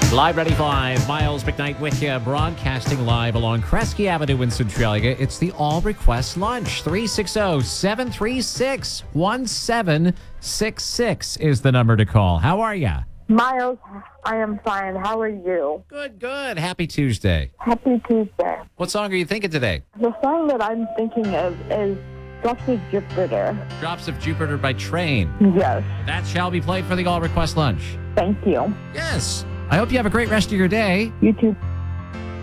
Live 95, Miles McKnight with you, broadcasting live along Kresge Avenue in Centralia. It's the All Request Lunch. 360-736-1766 is the number to call. How are you? Miles, I am fine. How are you? Good. Happy Tuesday. Happy Tuesday. What song are you thinking today? The song that I'm thinking of is Drops of Jupiter. Drops of Jupiter by Train. Yes. That shall be played for the All Request Lunch. Thank you. Yes. I hope you have a great rest of your day. You too.